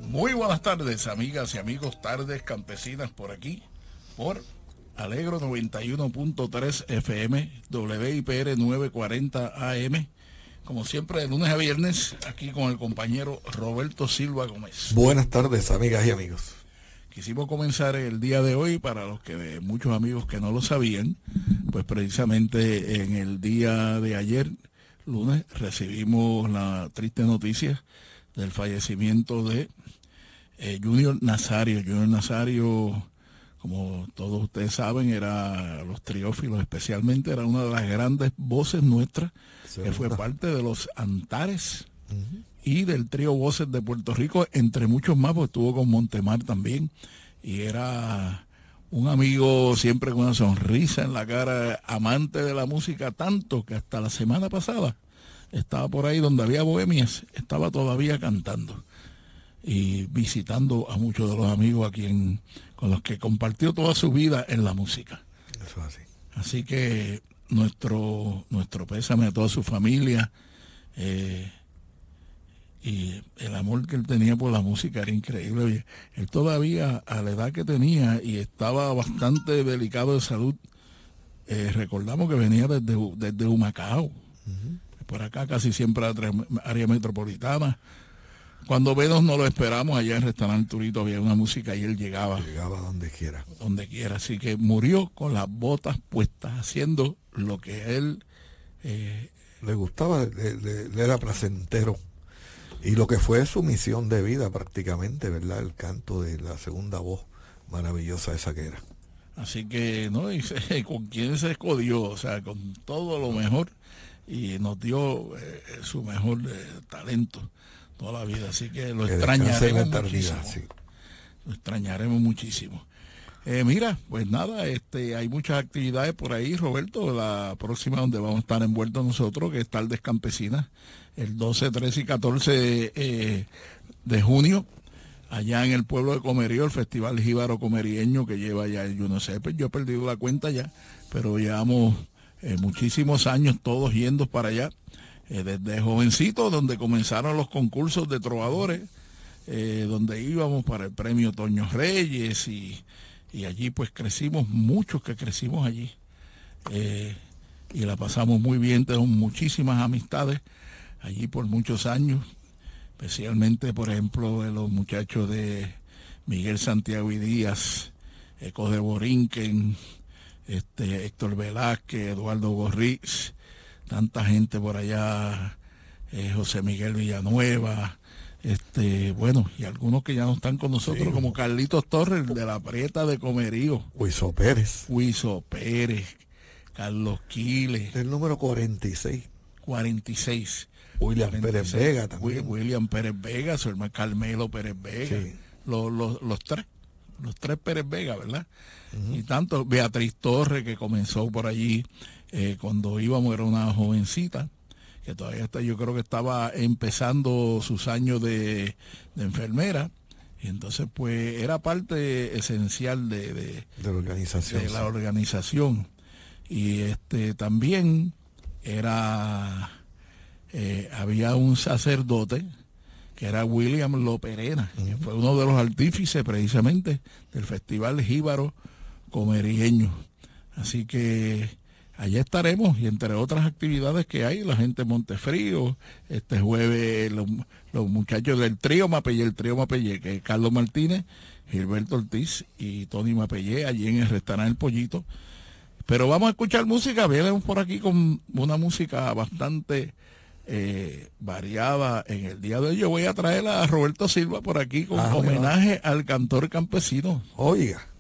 Muy buenas tardes, amigas y amigos, tardes campesinas por aquí, por Alegro 91.3 FM, WIPR 940 AM, como siempre de lunes a viernes, aquí con el compañero Roberto Silva Gómez. Buenas tardes, amigas y amigos. Quisimos comenzar el día de hoy, para los que muchos amigos que no lo sabían, pues precisamente en el día de ayer, lunes, recibimos la triste noticia del fallecimiento de Junior Nazario. Junior Nazario, como todos ustedes saben, era los triófilos especialmente, era una de las grandes voces nuestras, que fue parte de los Antares y del trío Voces de Puerto Rico, entre muchos más, pues estuvo con Montemar también, y era un amigo siempre con una sonrisa en la cara, amante de la música, tanto que hasta la semana pasada estaba por ahí donde había bohemias, estaba todavía cantando y visitando a muchos de los amigos con los que compartió toda su vida en la música. Eso es así. Así que nuestro pésame a toda su familia, y el amor que él tenía por la música era increíble. Oye, él todavía, a la edad que tenía, y estaba bastante delicado de salud, recordamos que venía desde Humacao, por acá casi siempre a la área metropolitana. Cuando menos no lo esperamos, allá en el restaurante Turito había una música y él llegaba donde quiera. Donde quiera. Así que murió con las botas puestas, haciendo lo que a él le gustaba, le era placentero. Y lo que fue su misión de vida prácticamente, ¿verdad? El canto de la segunda voz maravillosa esa que era. Así que, ¿no? Y con quien se escodió, o sea, con todo lo mejor, y nos dio su mejor talento toda la vida, así que lo extrañaremos muchísimo. Sí. Lo extrañaremos muchísimo. Mira, pues nada, hay muchas actividades por ahí, Roberto. La próxima donde vamos a estar envueltos nosotros, que es Tardes Campesinas, el 12, 13 y 14 de junio, allá en el pueblo de Comerío, el Festival Jíbaro Comerieño, que lleva ya, yo no sé, pues yo he perdido la cuenta ya, pero llevamos muchísimos años todos yendo para allá. Desde jovencito, donde comenzaron los concursos de trovadores, donde íbamos para el premio Toño Reyes, y allí pues crecimos, muchos que crecimos allí, y la pasamos muy bien, tenemos muchísimas amistades allí por muchos años, especialmente por ejemplo los muchachos de Miguel Santiago y Díaz, Eco de Borinquen, Héctor Velázquez, Eduardo Gorriz, tanta gente por allá, José Miguel Villanueva, bueno, y algunos que ya no están con nosotros, sí, como Carlitos Torres, de la Prieta de Comerío. Huizo Pérez, Carlos Quiles. El número 46. William 46. Pérez Vega también. William Pérez Vega, su hermano Carmelo Pérez Vega. Sí. Los tres Pérez Vega, ¿verdad? Y tanto, Beatriz Torres, que comenzó por allí, cuando íbamos, era una jovencita, que todavía yo creo que estaba empezando sus años de enfermera, y entonces pues era parte esencial de la organización. De la organización. Y también había un sacerdote que era William Loperena, que fue uno de los artífices precisamente del Festival Jíbaro Comerieño. Así que allá estaremos, y entre otras actividades que hay, la gente de Montefrío, este jueves los muchachos del trío Mapellé, que es Carlos Martínez, Gilberto Ortiz y Tony Mapellé, allí en el restaurante El Pollito. Pero vamos a escuchar música, venimos por aquí con una música bastante variada en el día de hoy. Yo voy a traer a Roberto Silva por aquí con homenaje al cantor campesino. Oiga.